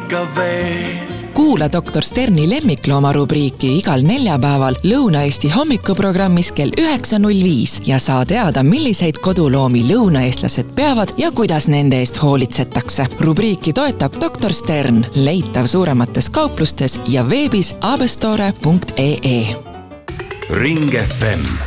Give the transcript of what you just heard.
ikka veel. Kuula doktor Sterni lemmiklooma rubriiki igal neljapäeval Lõuna-Eesti hommikuprogrammis kell 9.05 ja saa teada, milliseid koduloomi lõunaeestlased peavad ja kuidas nende eest hoolitsetakse. Rubriiki toetab doktor Stern, leitav suuremates kauplustes ja veebis abestore.ee. Ring FM